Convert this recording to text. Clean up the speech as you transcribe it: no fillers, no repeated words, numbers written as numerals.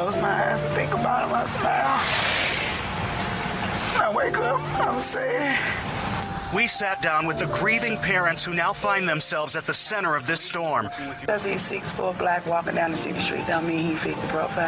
close my eyes and think about him, I smile. I wake up, I'm sad. We sat down with the grieving parents who now find themselves at the center of this storm. Because he's 6'4" black walking down the city street don't mean he fit the profile.